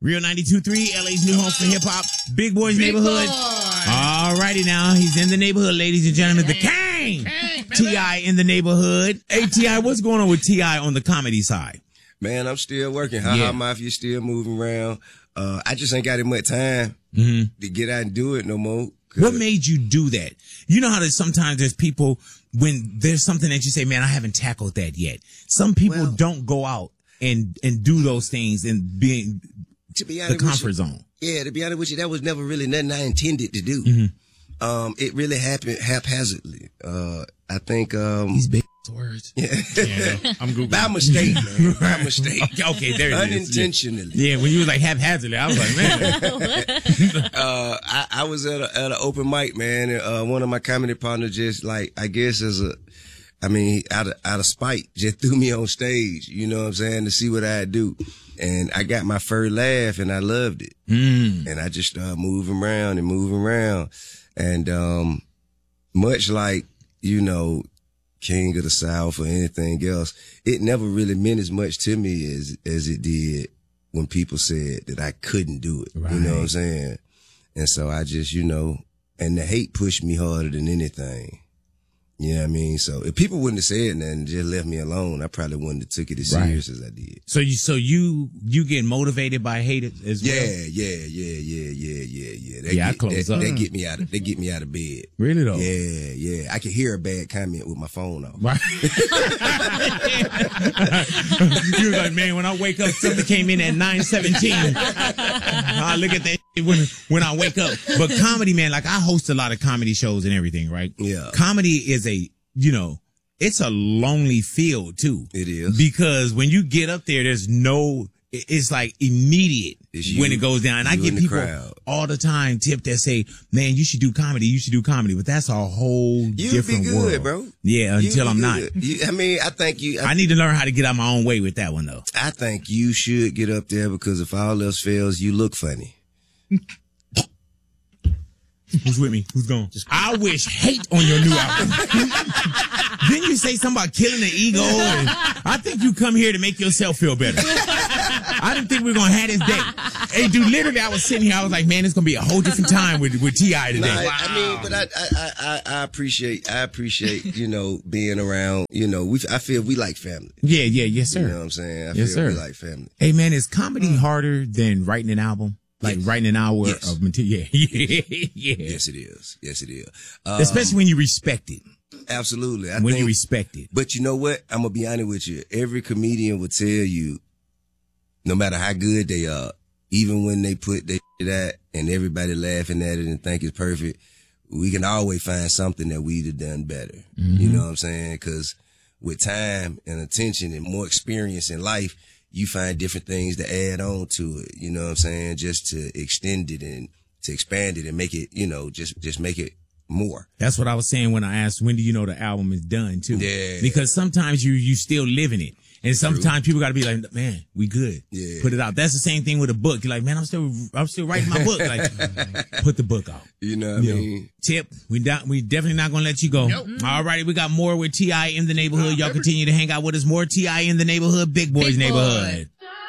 Real 92.3, LA's new home for hip hop, Big Boy's Neighborhood. All righty now, he's in the neighborhood, ladies and gentlemen. The King, T.I. in the neighborhood. Hey, T.I., what's going on with T.I. on the comedy side? Man, I'm still working. Ha Mafia still moving around. I just ain't got as much time to get out and do it no more. What made you do that? You know how sometimes there's people, when there's something that you say, man, I haven't tackled that yet. Some people don't go out and do those things and being the comfort zone. Yeah, to be honest with you, that was never really nothing I intended to do. It really happened haphazardly. I think these big words. Yeah. I'm Googling. By mistake, man. By mistake. Okay, there it is. Unintentionally. Yeah, when you was like haphazardly, I was like, man. I was at an open mic, man, and one of my comedy partners just like, I guess out of spite, just threw me on stage, you know what I'm saying, to see what I'd do. And I got my first laugh and I loved it. And I just started moving around. And much like, you know, King of the South or anything else, it never really meant as much to me as it did when people said that I couldn't do it. Right. You know what I'm saying? And so I just, you know, and the hate pushed me harder than anything. You know what I mean? So if people wouldn't have said nothing and just left me alone, I probably wouldn't have took it as serious as I did. So you get motivated by hate as well? Yeah. I close up. They get me out of bed. Really though? Yeah. I can hear a bad comment with my phone off. Right. You was like, man, when I wake up, something came in at 9:17. I look at that when I wake up. But comedy, man, like I host a lot of comedy shows and everything, right? Yeah. Comedy is it's a lonely field too. It is. Because when you get up there, it's like immediate when it goes down. And I get people all the time that say, man, you should do comedy. But that's a whole different world. You'd be good, bro. Yeah, until I'm not. I think I need to learn how to get out my own way with that one though. I think you should get up there because if all else fails, you look funny. Who's with me? Who's gone? I wish hate on your new album. Then you say something about killing the ego. And I think you come here to make yourself feel better. I didn't think we were going to have this day. Hey, dude, literally, I was sitting here. I was like, man, it's going to be a whole different time with T.I. today. Nah, wow. I mean, but I appreciate, you know, being around, you know, I feel we like family. Yeah, yes, sir. You know what I'm saying? I feel we like family. Hey, man, is comedy harder than writing an album? Like writing an hour of material. Yeah. Yes, it is. Especially when you respect it. Absolutely. When you respect it. But you know what? I'm going to be honest with you. Every comedian will tell you, no matter how good they are, even when they put their shit out and everybody laughing at it and think it's perfect, we can always find something that we'd have done better. You know what I'm saying? Because with time and attention and more experience in life, you find different things to add on to it, you know what I'm saying? Just to extend it and to expand it and make it, you know, just make it more. That's what I was saying when I asked, when do you know the album is done too? Yeah. Because sometimes you still live in it. And sometimes people got to be like, man, we good. Yeah. Put it out. That's the same thing with a book. You're like, man, I'm still writing my book. Like, put the book out. You know what I mean? Tip, we definitely not going to let you go. Nope. All righty. We got more with T.I. in the neighborhood. Y'all continue to hang out with us. More T.I. in the neighborhood, Big Boy's Neighborhood.